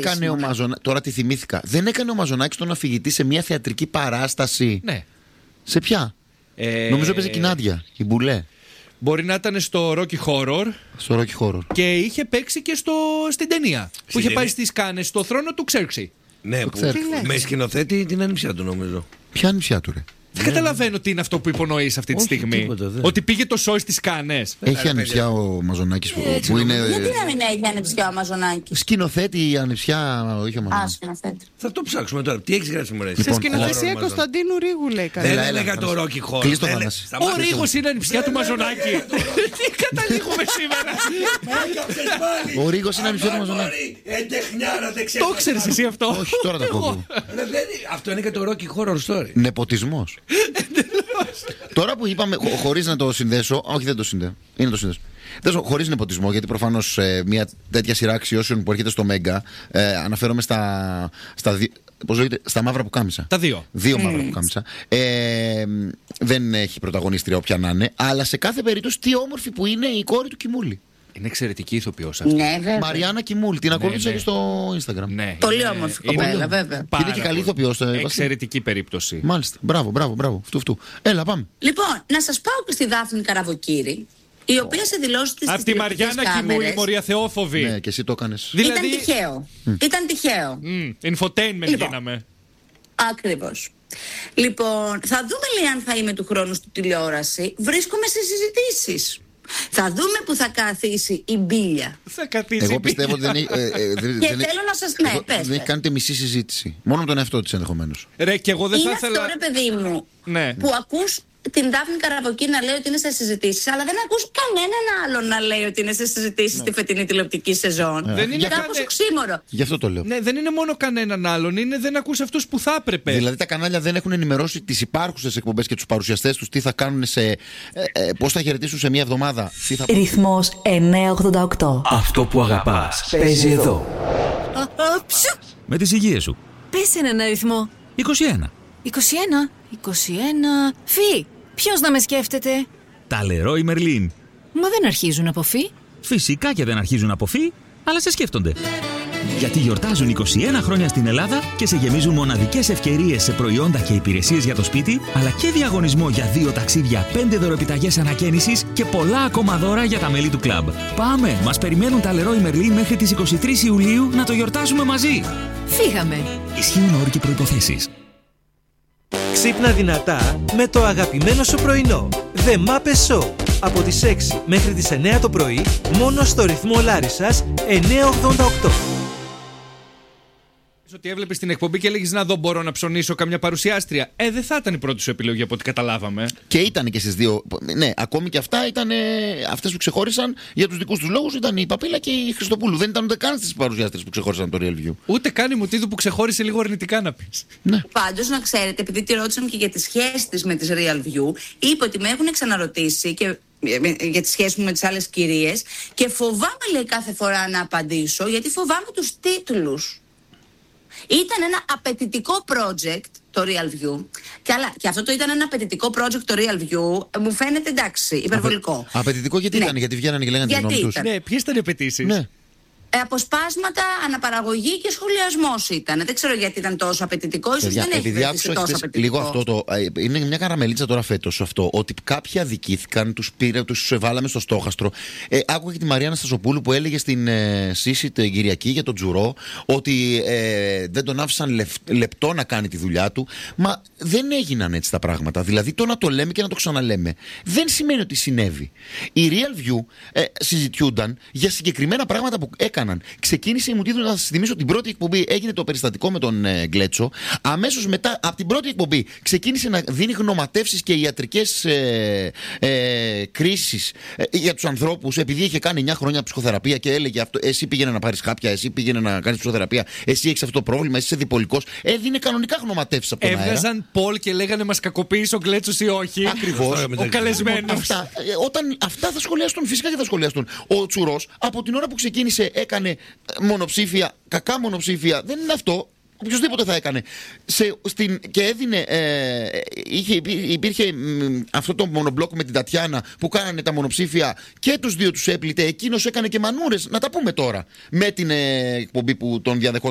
έκανε ο Μαζονάκης. Τώρα τη θυμήθηκα. Δεν έκανε ο Μαζονάκης τον αφηγητή σε μια θεατρική παράσταση? Ναι. Σε ποια? Νομίζω έπαιζε Κινάντια, η Μπουλέ. Μπορεί να ήταν στο Rocky Horror. Στο Rocky Horror. Και είχε παίξει και στην ταινία. Που είχε πάει στις Κάνες, στο θρόνο του Ξέρξη. Ναι, με σκηνοθέτη την ανιψιά του, νομίζω. Ποια ανιψιά του, ρε? Δεν καταλαβαίνω τι είναι αυτό που υπονοείς αυτή τη στιγμή. Τίποτα, ότι πήγε το σόι στις Κάνες. Έχει ανιψιά ο Μαζονάκης που είναι. Γιατί να μην έχει ανιψιά ο Μαζονάκης? Σκηνοθέτη η ανιψιά, όχι ο Μαζονάκης. Σκηνοθέτη. Θα το ψάξουμε τώρα. Τι έχεις γράψει, μωρέ? Σε σκηνοθεσία Κωνσταντίνου Ρίγου, λέει κανένα. Δεν έλεγα το Rocky Horror. Κλείς το Θανάση. Ο Ρίγος είναι ανιψιά του Μαζονάκη. Τι καταλήγουμε σήμερα? Ο Ρίγος είναι ανιψιά του Μαζονάκη. Το ξέρεις εσύ αυτό? Όχι, τώρα το κόβω. Αυτό είναι και το Rocky Horror Story. Νεποτισμός. Τώρα που είπαμε, χωρίς να το συνδέσω. Όχι, δεν το συνδέω. Είναι το συνδέσω. Χωρίς νεποτισμό, γιατί προφανώς μια τέτοια σειρά αξιώσεων που έρχεται στο Μέγκα, αναφέρομαι στα μαύρα πουκάμισα. Τα δύο. Δύο μαύρα πουκάμισα. Δεν έχει πρωταγωνίστρια όποια να είναι, αλλά σε κάθε περίπτωση τι όμορφη που είναι η κόρη του Κιμούλη. Είναι εξαιρετική ηθοποιός αυτή. Ναι, βέβαια. Μαριάννα Κιμούλη, την ακολούθησα και στο Instagram. Ναι, Πολύ όμορφη κοπέλα, βέβαια. Είναι και καλή ηθοποιός. Εξαιρετική περίπτωση. Μάλιστα. Μπράβο. Φτου. Έλα, πάμε. Λοιπόν, να σας πάω και στη Δάφνη Καραβοκύρη, η οποία σε δηλώσεις της Από τη Μαριάννα Κιμούλη, μωρία θεόφοβη. Ναι, και εσύ το έκανες. Δηλαδή... Ήταν τυχαίο. Infotainment γίναμε. Ακριβώς. Λοιπόν, θα δούμε λέει αν θα είμαι του χρόνου στη τηλεόραση. Βρίσκομαι σε συζητήσεις. Θα δούμε που θα καθίσει η Μπίλια. Θα καθίσει. Εγώ πιστεύω ότι δεν έχει. Και θέλω να σας. Ναι, πες. Δεν έχει κάνει μισή συζήτηση. Μόνο με τον εαυτό της ενδεχομένως. Ρε, και εγώ δεν θα είναι ήθελα. Αυτό, ρε παιδί μου, ναι. που ακούς την Δάφνη Καραβοκύρη να λέει ότι είναι σε συζητήσεις, αλλά δεν ακούς κανέναν άλλον να λέει ότι είναι σε συζητήσεις στη φετινή τηλεοπτική σεζόν. Δεν είναι κάπως οξύμορο. Γι' αυτό το λέω. Ναι, δεν είναι μόνο κανέναν άλλον, είναι δεν ακούς αυτούς που θα έπρεπε. Δηλαδή τα κανάλια δεν έχουν ενημερώσει τις υπάρχουσες εκπομπές και τους παρουσιαστές τους τι θα κάνουν πώς θα χαιρετήσουν σε μία εβδομάδα. Ρυθμός 988. Αυτό που αγαπάς παίζει εδώ. Με τις υγείες σου. Πες έναν αριθμό. 21. 21. Φι. Ποιος να με σκέφτεται? Τα Leroy Merlin. Μα δεν αρχίζουν από φι. Φυσικά και δεν αρχίζουν από φι, αλλά σε σκέφτονται. Γιατί γιορτάζουν 21 χρόνια στην Ελλάδα και σε γεμίζουν μοναδικές ευκαιρίες σε προϊόντα και υπηρεσίες για το σπίτι, αλλά και διαγωνισμό για 2 ταξίδια, 5 δωρεπιταγές ανακαίνησης και πολλά ακόμα δώρα για τα μέλη του κλαμπ. Πάμε! Μας περιμένουν τα Leroy Merlin μέχρι τις 23 Ιουλίου να το γιορτάσουμε μαζί. Φύγαμε. Ισχύουν όροι και προϋποθέσεις. Ξύπνα δυνατά με το αγαπημένο σου πρωινό. The Muppet Show. Από τις 6 μέχρι τις 9 το πρωί, μόνο στο ρυθμό Λάρισσας 988. Ότι έβλεπες την εκπομπή και έλεγες να δω, μπορώ να ψωνίσω καμιά παρουσιάστρια. Δεν θα ήταν η πρώτη σου επιλογή από ό,τι καταλάβαμε. Και ήταν και στις δύο. Ναι, ακόμη και αυτά ήταν. Αυτές που ξεχώρισαν για τους δικούς τους λόγους ήταν η Παπίλα και η Χριστοπούλου. Δεν ήταν ούτε καν στις παρουσιάστρες που ξεχώρισαν το Real View. Ούτε καν η Μουτίδου που ξεχώρισε λίγο αρνητικά να πεις. Ναι. Πάντως να ξέρετε, επειδή τη ρώτησαν και για τη σχέση της με τις Real View, είπε ότι με έχουν ξαναρωτήσει και για τη σχέση μου με τις άλλες κυρίες και φοβάμαι λέει κάθε φορά να απαντήσω γιατί φοβάμαι τους τίτλους. Ήταν ένα απαιτητικό project το Real View. Και αυτό το ήταν ένα απαιτητικό project το Real View. Μου φαίνεται εντάξει, υπερβολικό. Απαιτητικό γιατί ήταν, γιατί βγαίνανε και λέγανε τη γνώμη τους. Ναι, ποιες ήταν οι απαιτήσεις? Ναι. Αποσπάσματα, αναπαραγωγή και σχολιασμός ήταν. Δεν ξέρω γιατί ήταν τόσο απαιτητικό. Ίσως δεν έχει βρεθεί τόσο απαιτητικό. Λίγο αυτό το. Είναι μια καραμελίτσα τώρα φέτος αυτό. Ότι κάποιοι αδικήθηκαν, τους βάλαμε στο στόχαστρο. Άκουγα και τη Μαριάννα Στασοπούλου που έλεγε στην Σύση την Κυριακή για τον Τζουρό ότι δεν τον άφησαν λεπτό να κάνει τη δουλειά του. Μα δεν έγιναν έτσι τα πράγματα. Δηλαδή το να το λέμε και να το ξαναλέμε δεν σημαίνει ότι συνέβη. Η Real View συζητιούνταν για συγκεκριμένα πράγματα που έκαναν. Ξεκίνησε η Μουτίδου, να σας θυμίσω, την πρώτη εκπομπή έγινε το περιστατικό με τον Γκλέτσο. Αμέσως μετά, από την πρώτη εκπομπή, ξεκίνησε να δίνει γνωματεύσεις και ιατρικές κρίσεις για τους ανθρώπους, επειδή είχε κάνει 9 χρόνια ψυχοθεραπεία και έλεγε αυτό, εσύ πήγαινε να πάρεις χάπια, εσύ πήγαινε να κάνεις ψυχοθεραπεία, εσύ έχεις αυτό το πρόβλημα, εσύ είσαι διπολικός. Έδινε κανονικά γνωματεύσεις από τον αέρα. Έβγαζαν Πολ και λέγανε μας κακοποίησε ο Γκλέτσος ή όχι. Ακριβώς. Ο καλεσμένος. Αυτά θα σχολιαστούν, φυσικά και θα σχολιαστούν. Ο Τσουρός από την ώρα που ξεκίνησε έκανε μονοψήφια, κακά μονοψήφια. Δεν είναι αυτό. Οποιοςδήποτε θα έκανε. Και έδινε. Υπήρχε αυτό το μονομπλοκ με την Τατιάνα που κάνανε τα μονοψήφια και τους δύο τους έπλητε. Εκείνος έκανε και μανούρες. Να τα πούμε τώρα. Με την εκπομπή που τον διαδεχόταν.